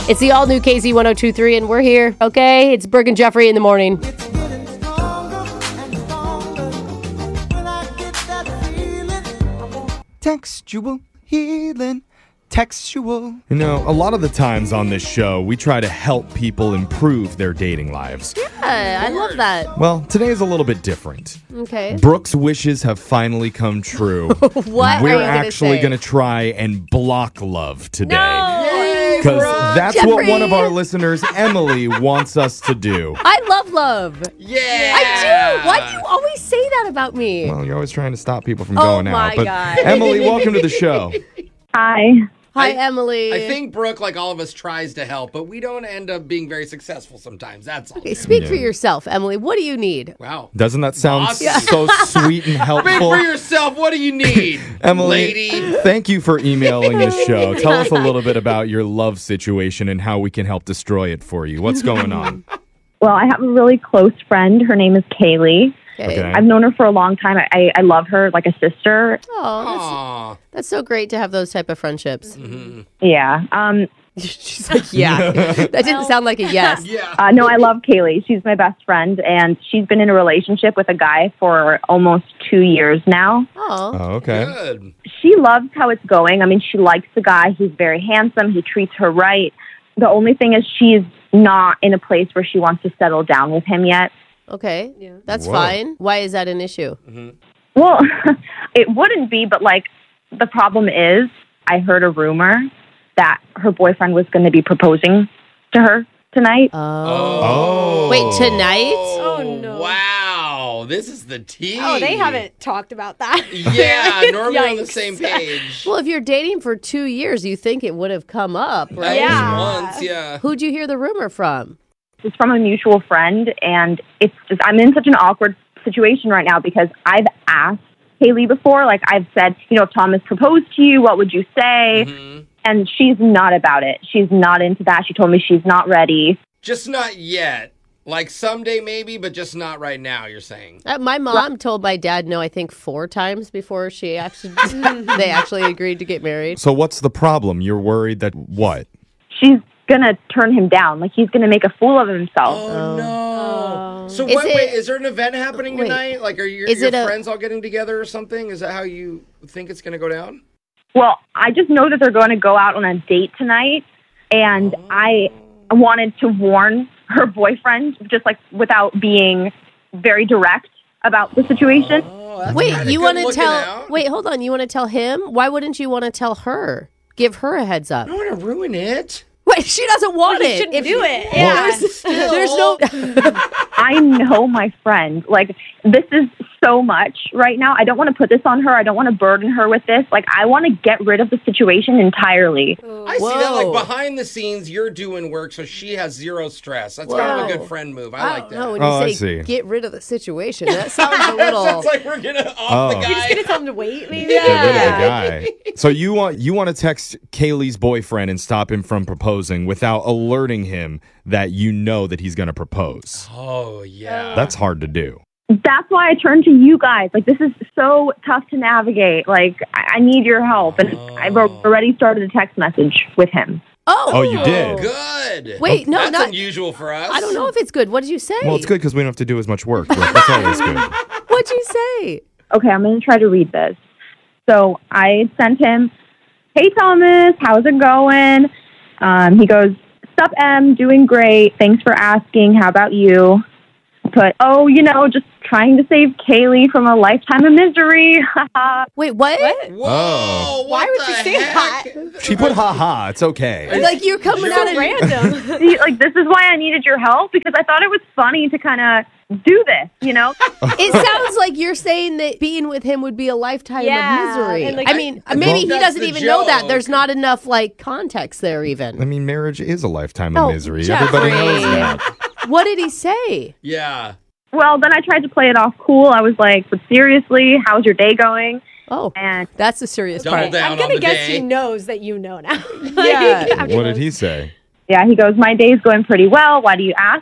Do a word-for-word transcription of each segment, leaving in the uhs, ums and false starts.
It's the all-new K Z one oh two point three, and we're here, okay? It's Brooke and Jeffrey in the morning. Textual healing. Textual. You know, a lot of the times on this show, we try to help people improve their dating lives. Yeah, I love that. Well, today is a little bit different. Okay. Brooke's wishes have finally come true. What We're are you gonna actually say? going to try and block love today. No! Because that's what Jeffrey! one of our listeners, Emily, wants us to do. I love love. Yeah. I do. Why do you always say that about me? Well, you're always trying to stop people from Oh going my out. But God. Emily, welcome to the show. Hi. Hi, I- Emily. I think Brooke, like all of us, tries to help, but we don't end up being very successful sometimes. That's all. Okay, speak Yeah. for yourself, Emily. What do you need? Wow. Doesn't that sound Boss. so sweet and Speak helpful? for yourself. What do you need, Emily, lady? thank you for emailing the show. Tell us a little bit about your love situation and how we can help destroy it for you. What's going on? Well, I have a really close friend. Her name is Kaylee. Okay. I've known her for a long time. I, I love her like a sister. Oh, that's, Aw. that's so great to have those type of friendships. Yeah. Um. She's like, yeah. That didn't sound like a yes. Yeah. Uh, no, I love Kaylee. She's my best friend, and she's been in a relationship with a guy for almost two years now. Oh. Oh, okay. Good. She loves how it's going. I mean, she likes the guy. He's very handsome. He treats her right. The only thing is she's not in a place where she wants to settle down with him yet. Okay. Yeah. That's Whoa. fine. Why is that an issue? Well, it wouldn't be, but like the problem is I heard a rumor that her boyfriend was going to be proposing to her tonight. Oh. Oh. Wait, tonight? Oh, no. Wow. This is the tea. Oh, they haven't talked about that. Yeah, normally on the Yikes. same page. Well, if you're dating for two years, you think it would have come up, At right? least Yeah. once, yeah. Who'd you hear the rumor from? It's from a mutual friend, and it's just I'm in such an awkward situation right now because I've asked Haley before, like I've said, you know, if Thomas proposed to you, what would you say? Mhm. And she's not about it. She's not into that. She told me she's not ready. Just not yet. Like someday maybe, but just not right now, you're saying. Uh, my mom told my dad no, I think four times before she actually they actually agreed to get married. So what's the problem? You're worried that what? She's gonna turn him down. Like he's gonna make a fool of himself. Oh, no. So Is what, it- wait, is there an event happening wait. tonight? Like are your, Is your it a- friends all getting together or something? Is that how you think it's going to go down? Well, I just know that they're going to go out on a date tonight, and I wanted to warn her boyfriend, just like without being very direct about the situation. Oh, that's Wait, kinda you good want to looking tell out. Wait, hold on. You want to tell him? Why wouldn't you want to tell her? Give her a heads up. I don't want to ruin it. Wait, she doesn't want You it. shouldn't If- do it. Yeah. There's, Still. there's no I know my friend. Like, this is so much right now. I don't want to put this on her. I don't want to burden her with this. Like, I want to get rid of the situation entirely. I see that like Whoa. behind the scenes, you're doing work, so she has zero stress. That's kind of a Whoa. good friend move. I, I like don't that. know when Oh, I you say see. get rid of the situation. That sounds a little Sounds like we're gonna off the Oh. guy. You're just going to tell them to wait, maybe? Get rid of Yeah. the guy. So you want you want to text Kaylee's boyfriend and stop him from proposing without alerting him that you know that he's going to propose. Oh yeah. That's hard to do. That's why I turned to you guys. Like, this is so tough to navigate. Like, I, I need your help. And I've al- already started a text message with him. Oh. Oh, you did? good. Wait, no, That's not unusual for us. I don't know if it's good. What did you say? Well, it's good because we don't have to do as much work. That's always good. What'd you say? Okay, I'm going to try to read this. So I sent him, hey, Thomas, how's it going? Um, he goes, sup, Em, doing great. Thanks for asking. How about you? I put, oh, you know, just trying to save Kaylee from a lifetime of misery. Wait, what? Whoa. Oh. What Why would the you say heck? that? She put ha ha. It's okay. Like you're coming You're out of Random. See, like, this is why I needed your help, because I thought it was funny to kind of do this, you know? It sounds like you're saying that being with him would be a lifetime Yeah, of misery. and, like, I mean, I- maybe Well, he that's doesn't the even know that. joke. There's not enough like context there I even. mean, marriage is a lifetime of Oh, misery. Jeffrey. Everybody knows that. What did he say? Yeah. Well, then I tried to play it off cool. I was like, but seriously, how's your day going? Oh, And that's the serious Double part. down I'm on going to the guess day. he knows that you know now. Yeah. After What did those. he say? yeah, he goes, my day's going pretty well. Why do you ask?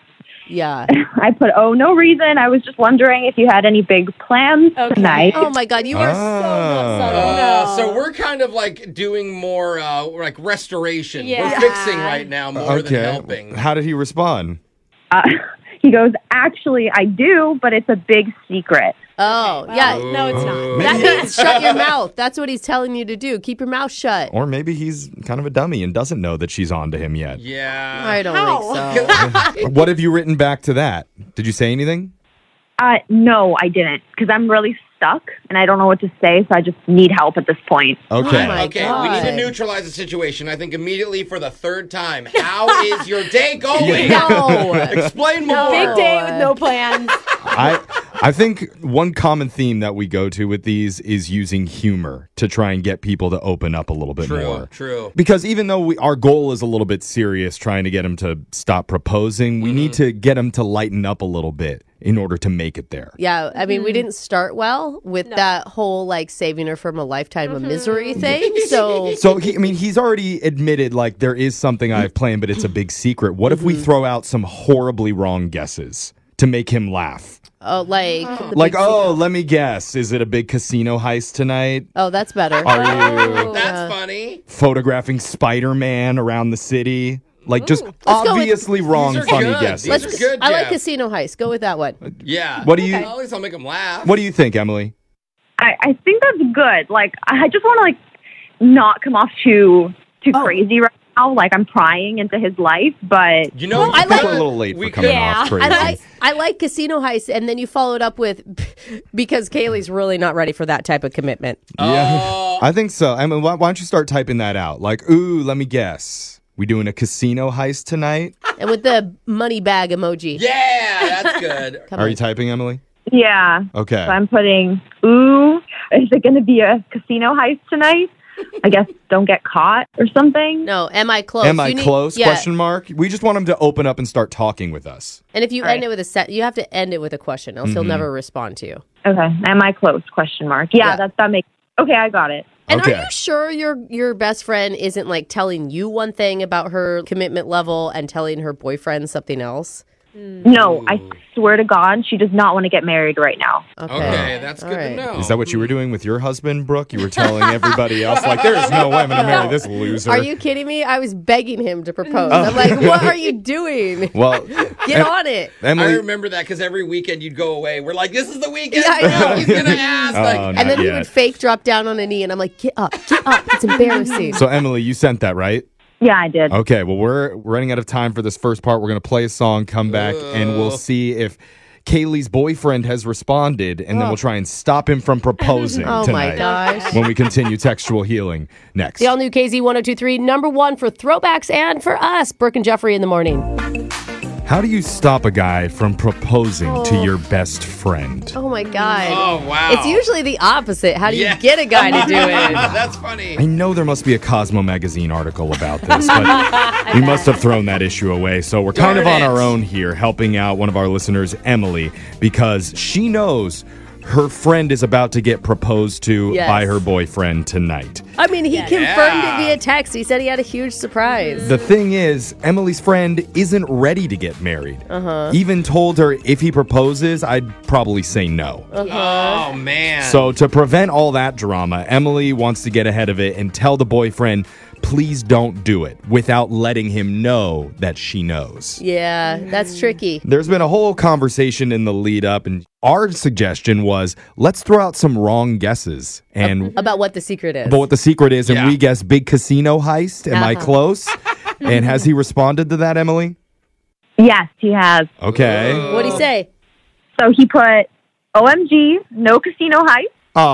Yeah. I put, oh, no reason. I was just wondering if you had any big plans Okay. tonight. Oh my God, you are so not subtle. Uh, No. So we're kind of like doing more uh, like restoration. Yeah. We're fixing right now more Okay. than helping. How did he respond? Uh, he goes, actually, I do, but it's a big secret. Oh, yeah. Well, no, it's not. That means shut your mouth. That's what he's telling you to do. Keep your mouth shut. Or maybe he's kind of a dummy and doesn't know that she's on to him yet. Yeah. I don't How? think so. What have you written back to that? Did you say anything? Uh, no, I didn't, because I'm really stuck, and I don't know what to say, so I just need help at this point. Okay. Oh my Okay, we need to God. neutralize the situation. I think immediately for the third time. How is your day going? No. Explain more. Big day with no plans. I I think one common theme that we go to with these is using humor to try and get people to open up a little bit True, more. true. Because even though we, our goal is a little bit serious, trying to get him to stop proposing, we Mm-hmm. need to get him to lighten up a little bit in order to make it there. Yeah, I mean, we didn't start well with that whole like saving her from a lifetime of misery thing. So, So he, I mean, he's already admitted like there is something I've planned, but it's a big secret. What if we throw out some horribly wrong guesses to make him laugh? oh, like, the Like, big oh, let me guess. Is it a big casino heist tonight? oh, that's better. Are you That's funny. photographing Spider-Man around the city? Like, just go with- obviously wrong, These are funny good. guesses. These Let's. are good, I like Jeff. Casino Heist. Go with that one. Yeah. What do you- Well, at least I'll make him laugh. What do you think, Emily? I, I think that's good. Like, I just want to, like, not come off too too Oh. crazy right now. Like, I'm prying into his life, but You know, Well, I I think like- we're a little late we for coming could- off Yeah. crazy. I like I like Casino Heist, and then you followed up with because Kaylee's really not ready for that type of commitment. Yeah, Oh. I think so. I mean, why, why don't you start typing that out? Like, ooh, let me guess. We doing a casino heist tonight? And with the money bag emoji. Yeah, that's good. Come Are on. you typing, Emily? yeah. Okay. So I'm putting, ooh, is it going to be a casino heist tonight? I guess don't get caught or something. No, am I close? Am I You need- close? Yeah. Question mark. We just want him to open up and start talking with us. And if you All end right. it with a set, you have to end it with a question, else he'll never respond to you. Okay. Am I close? Question mark. Yeah, Yeah. that that makes. Okay, I got it. And Okay. are you sure your your best friend isn't like telling you one thing about her commitment level and telling her boyfriend something else? No, I swear to God, she does not want to get married right now. Okay, Okay, that's All good right. to know. Is that what you were doing with your husband, Brooke? You were telling everybody else, like, there's no way I'm going to marry this loser. Are you kidding me? I was begging him to propose. Oh. I'm like, what are you doing? Well, Get Em- on it. I Emily. remember that because every weekend you'd go away. We're like, this is the weekend. Yeah, I know. He's going to ask. Oh, like, no. And then he yet. would fake drop down on a knee, and I'm like, get up, get up. It's embarrassing. So, Emily, you sent that, right? Yeah, I did. Okay, well, we're running out of time for this first part. We're going to play a song, come back, and we'll see if Kaylee's boyfriend has responded, and then we'll try and stop him from proposing Oh tonight my gosh. when we continue textual healing next. The all new K Z one oh two three, number one for throwbacks and for us, Brooke and Jeffrey in the morning. How do you stop a guy from proposing to your best friend? Oh my God. oh, wow. It's usually the opposite. How do you Yeah. get a guy to do it? That's funny. I know there must be a Cosmo magazine article about this, but we must have thrown that issue away. So we're kind of Darn on it. our own here, helping out one of our listeners, Emily, because she knows her friend is about to get proposed to Yes. by her boyfriend tonight. I mean, he confirmed Yeah. it via text. He said he had a huge surprise. The thing is, Emily's friend isn't ready to get married. Uh-huh. Even told her if he proposes, I'd probably say no. Oh, man. So to prevent all that drama, Emily wants to get ahead of it and tell the boyfriend, please don't do it, without letting him know that she knows. Yeah, that's tricky. There's been a whole conversation in the lead up, and our suggestion was let's throw out some wrong guesses and About what the secret is. about what the secret is, and Yeah. we guess big casino heist. Am I Uh-huh. close? And has he responded to that, Emily? Yes, he has. Okay. What'd he say? So he put, O M G, no casino heist.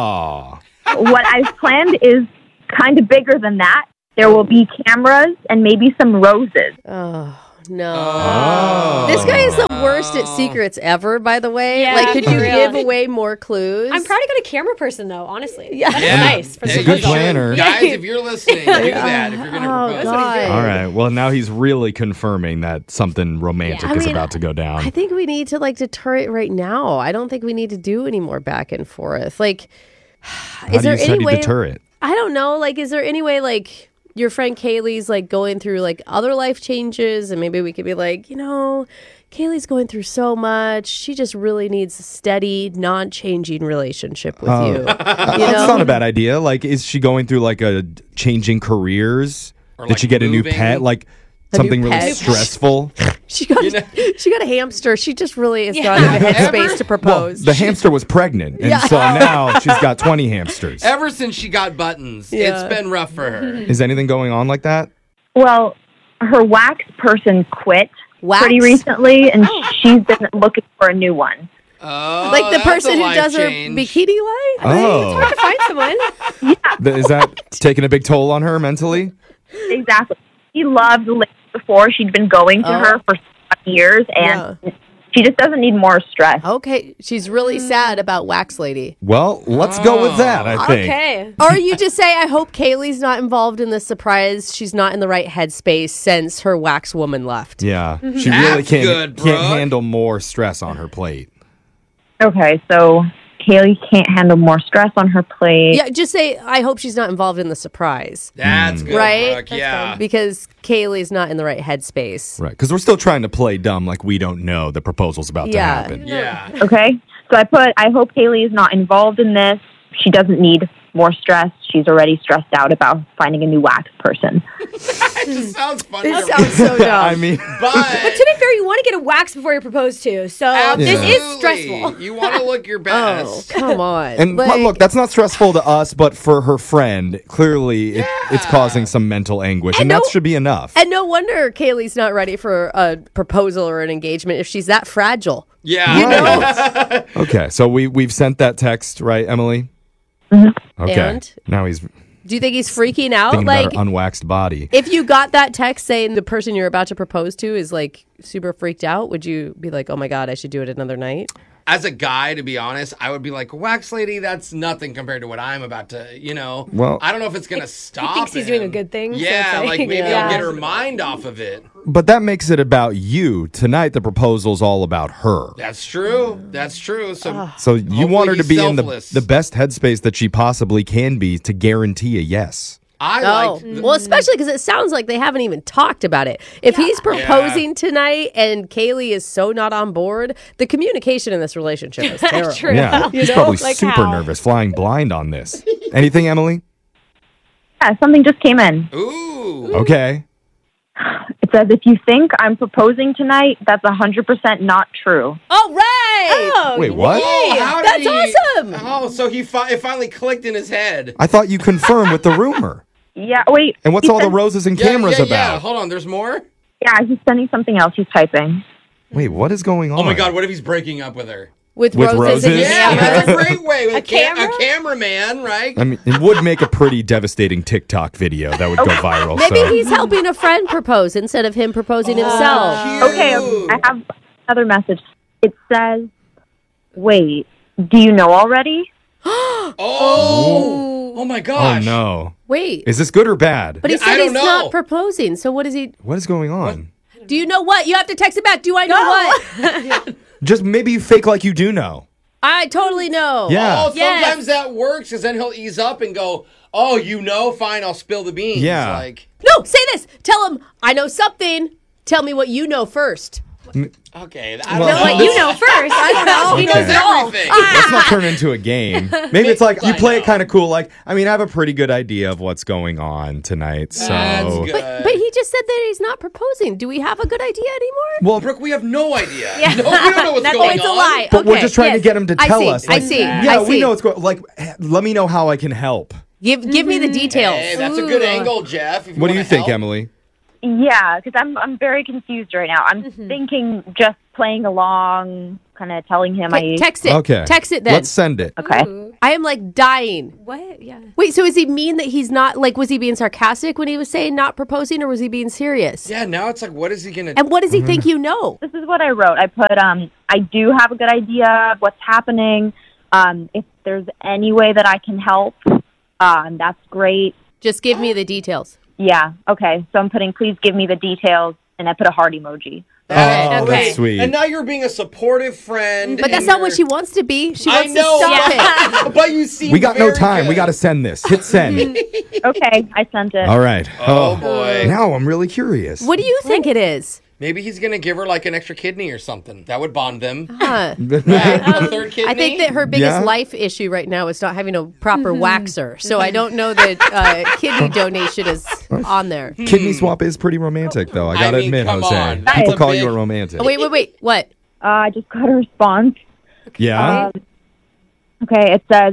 Aw. What I've planned is kind of bigger than that. There will be cameras and maybe some roses. Oh, no. Oh. This guy is the worst at secrets ever, by the way. Yeah, like, could for you real. give away more clues? I'm proud I got a camera person, though, honestly. Yeah. That's Yeah. nice. For Yeah, the a good you should. planner. Guys, if you're listening, do that if you're going to Oh, propose. God. All right. Well, now he's really confirming that something romantic Yeah. I is mean, about to go down. I think we need to, like, deter it right now. I don't think we need to do any more back and forth. Like, How is do there you, how any do you way... deter it? I don't know. Like, is there any way, like, your friend Kaylee's like going through like other life changes, and maybe we could be like, you know, Kaylee's going through so much. She just really needs a steady, non-changing relationship with Oh. you. You That's know? not a bad idea. Like, is she going through like a changing careers? Or, Did like, she get a new moving? pet? Like A new something really pet? stressful? She got You know- she got a hamster. She just really has Yeah. gone into Ever- headspace to propose. The hamster was pregnant, and so now she's got twenty hamsters. Ever since she got buttons, Yeah. it's been rough for her. Is anything going on like that? Well, her wax person quit Wax? pretty recently, and she's been looking for a new one. Oh, like the that's a person who life does change. her bikini line? Oh, To find someone. Th- is that taking a big toll on her mentally? Exactly. She loved the lady before. She'd been going to Oh. her for years, and she just doesn't need more stress. Okay, she's really sad about Wax Lady. Well, let's go with that, I think. Okay. Or you just say, I hope Kaylee's not involved in this surprise. She's not in the right headspace since her wax woman left. Yeah, Mm-hmm. she really That's can't, good, can't Brooke. handle more stress on her plate. Okay, so Kaylee can't handle more stress on her plate. Yeah, just say, I hope she's not involved in the surprise. That's good, Right? Brooke, yeah. Because Kaylee's not in the right headspace. Right, because we're still trying to play dumb like we don't know the proposal's about Yeah. to happen. Yeah. Okay, so I put, I hope Kaylee is not involved in this. She doesn't need more stress. She's already stressed out about finding a new wax person. It just sounds funny. It to sounds so dumb. I mean, But To be fair, you want to get a wax before you're proposed to, so this is absolutely, stressful. You want to look your Oh, best. come on. and Like, look, that's not stressful to us, but for her friend, clearly it, it's causing some mental anguish, and, And that no- should be enough. and no wonder Kaylee's not ready for a proposal or an engagement if she's that fragile. Yeah. You know? Okay, so we we've sent that text, right, Emily? Okay. And? Now he's Do you think he's freaking out? thinking Like, about her unwaxed body. if you got that text saying the person you're about to propose to is like super freaked out, would you be like, oh my God, I should do it another night? As a guy, to be honest, I would be like, wax lady, that's nothing compared to what I'm about to, you know. Well- I don't know if it's going to stop thinks he's him. doing a good thing, so Yeah, it's like, like- maybe Yeah. I'll get her mind off of it. But that makes it about you. Tonight, the proposal's all about her. That's true. That's true. So So you Hopefully want her to he's be in the, selfless. the best headspace that she possibly can be to guarantee a yes. I Oh, like. the- well, especially because it sounds like they haven't even talked about it. If he's proposing tonight and Kaylee is so not on board, the communication in this relationship is terrible. True. Yeah, You he's know? probably Like super how? nervous, flying blind on this. Anything, Emily? Yeah, something just came in. Ooh. Okay. It says, if you think I'm proposing tonight, that's one hundred percent not true. All right. Oh, Wait, what? Oh, how did That's he- awesome. Oh, so he fi- it finally clicked in his head. I thought you confirmed with the rumor. Yeah, wait. And what's he all the said- roses and Yeah, cameras yeah, about? Yeah. Hold on, there's more? Yeah, he's sending something else. He's typing. Wait, what is going on? Oh my God, what if he's breaking up with her? With, With roses, and roses? Yeah, cameras. that's a great way. With A a, cam- camera? a cameraman, right? I mean, it would make a pretty devastating TikTok video that would go viral. Maybe so. he's helping a friend propose instead of him proposing himself. Cute. Okay, I have another message. It says, wait, do you know already? Oh, oh my Oh gosh. no. Wait, Is this good or bad? but he Yeah, said I don't he's know. not proposing. So what is he? What is going on? Do you know what? You have to text it back. Do I know what? Just maybe you fake like you do know. I totally know. Yeah. Oh, sometimes that works because then he'll ease up and go, oh, you know, fine, I'll spill the beans. Yeah. Like, No, say this. Tell him I know something. Tell me what you know first. okay. I don't Well, know. What you know first. I don't know. He Okay. knows everything. Let's not turn it into a game. Maybe it's like you I play it know. kind of cool. Like, I mean, I have a pretty good idea of what's going on tonight. So, That's good. But but he just said that he's not proposing. Do we have a good idea anymore? well, Brooke, we have no idea. No, we don't know what's That's- going it's a on. lie. but we're Okay, just trying yes. to get him to I tell see, us. I Like, see, Yeah, I we see. know what's going. Like, eh, let me know how I can help. Give give me the details. Hey, that's a good angle, Jeff. if What do you wanna think, help. Emily? Yeah, because I'm I'm very confused right now. I'm thinking just playing along, kind of telling him Okay, I. text it. Okay, Text it then. Let's send it. Okay. I am like dying. What? Yeah. Wait, so is he mean that he's not like was he being sarcastic when he was saying not proposing or was he being serious? Yeah, now it's like, what is he going to And what does he think you know? This is what I wrote. I put, um, I do have a good idea of what's happening. Um, if there's any way that I can help, um, that's great. Just give me the details. Yeah. Okay. So I'm putting, please give me the details, and I put a heart emoji. Oh, Okay. that's sweet. And now you're being a supportive friend. But that's and not what you're- she wants to be. She I wants know. to stop it. But you seem We got no very time. good. We got to send this. Hit send. Okay, I sent it. All right. Oh, boy. Now I'm really curious. What do you think it is? Maybe he's going to give her like an extra kidney or something. That would bond them. Huh. Yeah, a third kidney. I think that her biggest Yeah. life issue right now is not having a proper waxer. So I don't know that uh, kidney donation is on there. Kidney swap is pretty romantic, though. I I gotta mean, admit, come Jose. on. That's People a call big- you a romantic. Oh, wait, wait, wait. What? Uh, I just got a response. Yeah. Okay, it says,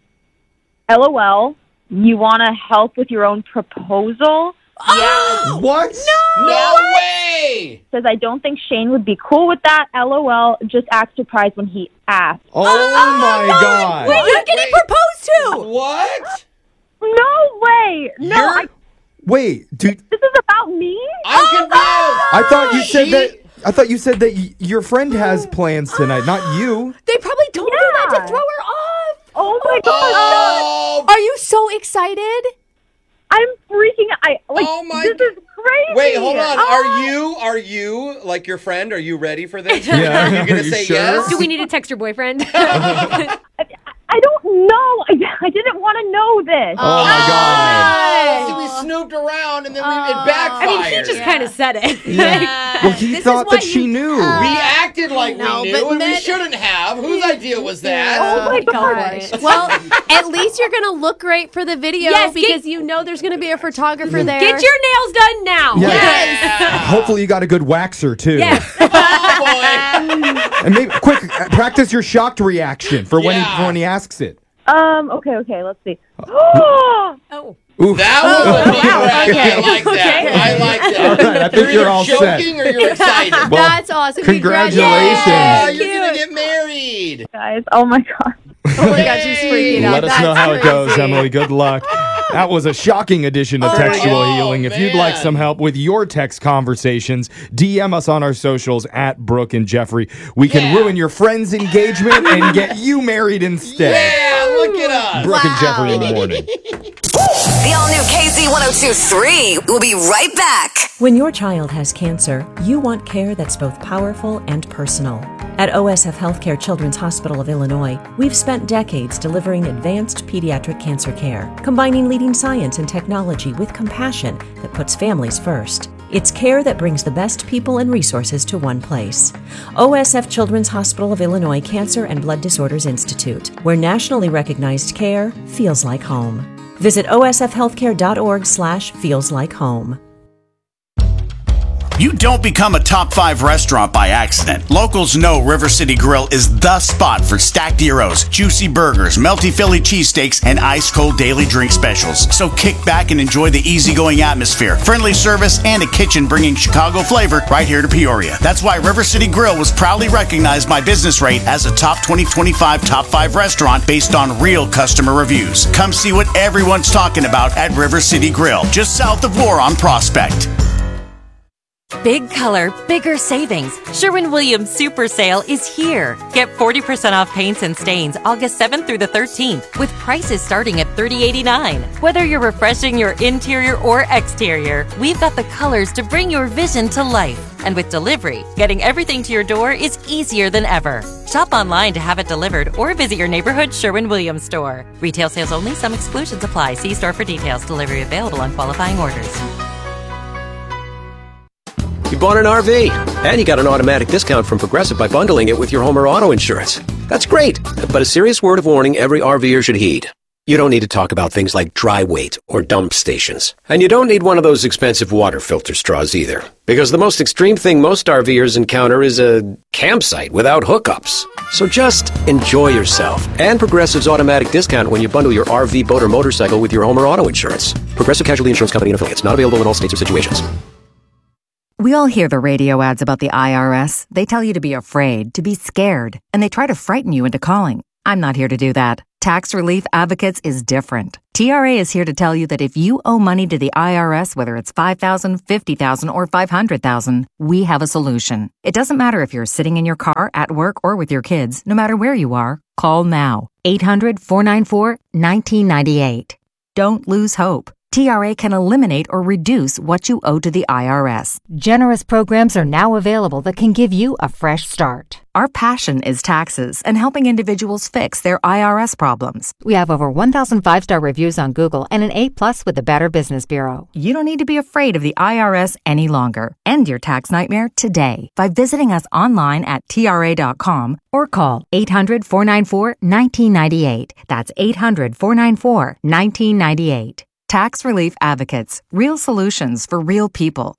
LOL, you want to help with your own proposal? Oh! What? No way! Says, I don't think Shane would be cool with that. LOL, just act surprised when he asked. Oh, my God. Wait, you're getting Wait. proposed to! What? No way! No, You're- I, Wait, dude. this is about me? I'm confused. I thought you said She- that. I thought you said that y- your friend has plans tonight, not you. They probably told her that Yeah. to throw her off. Oh my god! Oh, Are you so excited? I'm freaking I like Oh my this is crazy. wait, hold on. Oh. Are you, are you, like your friend, are you ready for this? Yeah. Are you going Are to you say sure? yes? Do we need to text your boyfriend? I, I don't know. I, I didn't want to know this. Oh, my God. See, we snooped around and then we, it I backfired. mean, he just kind of said it. Well, he This is thought why that she you- knew. We acted like No, we but knew, and we men- shouldn't have. Whose idea was that? Oh my god. gosh. Well, at least you're going to look great for the video Yes, get- because you know there's going to be a photographer there. Get your nails done now. Yeah. Yeah. Hopefully, you got a good waxer too. Yes. Oh, boy. And maybe quick, uh, practice your shocked reaction for when he Yeah. for when he asks it. Um. Okay. Okay. Let's see. Oh. Oh. Oof. That was a neat wow. whack. Okay. I like that. Okay. I like that. All right, I think You're you're either all set. joking or you're excited. Well, That's awesome. congratulations. Yeah, Cute. you're going to get married. Guys. Oh my god. Oh my God, she's freaking out. Let us That's know how it goes, crazy. Emily. Good luck. That was a shocking edition of Oh, Textual oh, Healing. If you'd like man. some help with your text conversations, D M us on our socials at Brooke and Jeffrey. We can Yeah. ruin your friend's engagement and get you married instead. Yeah, look at us. Brooke and Wow. Jeffrey in the morning. The all new K Z one oh two point three will be right back. When your child has cancer, you want care that's both powerful and personal. At O S F Healthcare Children's Hospital of Illinois, we've spent decades delivering advanced pediatric cancer care, combining leading science and technology with compassion that puts families first. It's care that brings the best people and resources to one place. O S F Children's Hospital of Illinois Cancer and Blood Disorders Institute, where nationally recognized care feels like home. Visit O S F healthcare dot org slash feels like home. You don't become a top five restaurant by accident. Locals know River City Grill is the spot for stacked gyros, juicy burgers, melty Philly cheesesteaks, and ice-cold daily drink specials. So kick back and enjoy the easygoing atmosphere, friendly service, and a kitchen bringing Chicago flavor right here to Peoria. That's why River City Grill was proudly recognized by Business Rate as a top twenty twenty-five top five restaurant based on real customer reviews. Come see what everyone's talking about at River City Grill, just south of Lore on Prospect. Big color, bigger savings. Sherwin-Williams Super Sale is here. Get forty percent off paints and stains August seventh through the thirteenth with prices starting at thirty eighty-nine. Whether you're refreshing your interior or exterior, we've got the colors to bring your vision to life. And with delivery, getting everything to your door is easier than ever. Shop online to have it delivered or visit your neighborhood Sherwin-Williams store. Retail sales only. Some exclusions apply. See store for details. Delivery available on qualifying orders. You bought an R V, and you got an automatic discount from Progressive by bundling it with your home or auto insurance. That's great, but a serious word of warning every RVer should heed. You don't need to talk about things like dry weight or dump stations. And you don't need one of those expensive water filter straws either. Because the most extreme thing most RVers encounter is a campsite without hookups. So just enjoy yourself. And Progressive's automatic discount when you bundle your R V, boat, or motorcycle with your home or auto insurance. Progressive Casualty Insurance Company and Affiliates. Not available in all states or situations. We all hear the radio ads about the I R S. They tell you to be afraid, to be scared, and they try to frighten you into calling. I'm not here to do that. Tax Relief Advocates is different. T R A is here to tell you that if you owe money to the I R S, whether it's five thousand dollars, fifty thousand dollars, or five hundred thousand dollars, we have a solution. It doesn't matter if you're sitting in your car, at work, or with your kids. No matter where you are, call now. eight hundred, four nine four, one nine nine eight. Don't lose hope. T R A can eliminate or reduce what you owe to the I R S. Generous programs are now available that can give you a fresh start. Our passion is taxes and helping individuals fix their I R S problems. We have over one thousand five-star reviews on Google and an A plus with the Better Business Bureau. You don't need to be afraid of the I R S any longer. End your tax nightmare today by visiting us online at T R A dot com or call eight hundred, four nine four, one nine nine eight. That's eight hundred, four nine four, one nine nine eight. Tax Relief Advocates. Real solutions for real people.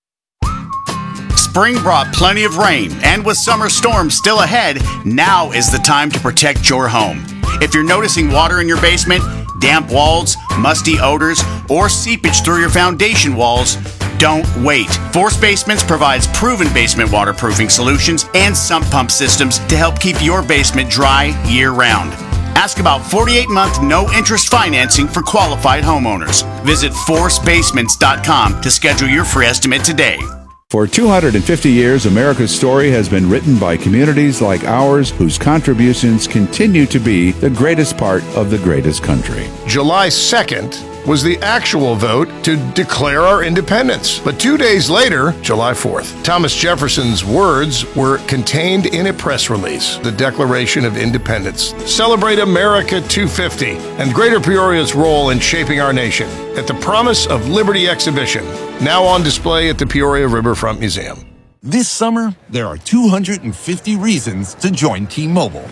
Spring brought plenty of rain, and with summer storms still ahead, now is the time to protect your home. If you're noticing water in your basement, damp walls, musty odors, or seepage through your foundation walls, don't wait. Force Basements provides proven basement waterproofing solutions and sump pump systems to help keep your basement dry year-round. Ask about forty-eight month no-interest financing for qualified homeowners. Visit force basements dot com to schedule your free estimate today. For two hundred fifty years, America's story has been written by communities like ours whose contributions continue to be the greatest part of the greatest country. July second was the actual vote to declare our independence. But two days later, July fourth, Thomas Jefferson's words were contained in a press release, the Declaration of Independence. Celebrate America two fifty and Greater Peoria's role in shaping our nation at the Promise of Liberty exhibition, now on display at the Peoria Riverfront Museum. This summer, there are two hundred fifty reasons to join T-Mobile.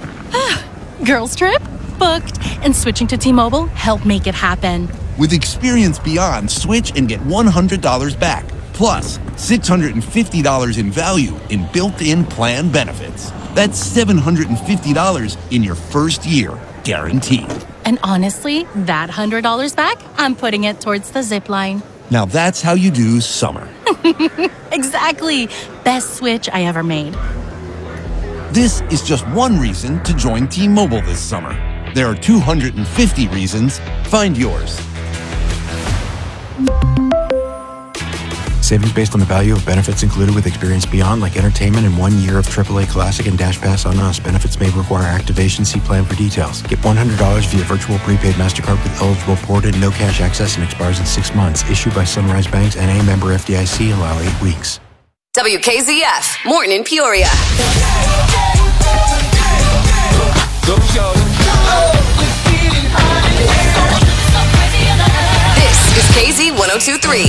Girls trip? Booked. And switching to T-Mobile helped make it happen. With Experience Beyond, switch and get one hundred dollars back. Plus, six hundred fifty dollars in value in built-in plan benefits. That's seven hundred fifty dollars in your first year, guaranteed. And honestly, that one hundred dollars back, I'm putting it towards the zip line. Now that's how you do summer. Exactly. Best switch I ever made. This is just one reason to join T-Mobile this summer. There are two hundred fifty reasons. Find yours. Savings based on the value of benefits included with Experience Beyond, like entertainment and one year of triple A Classic and Dash Pass on us. Benefits may require activation. See plan for details. Get one hundred dollars via virtual prepaid MasterCard with eligible port and no cash access and expires in six months. Issued by Sunrise Banks and a member F D I C. Allow eight weeks. W K Z F, Morton in Peoria. Go, go. This is K Z one oh two point three.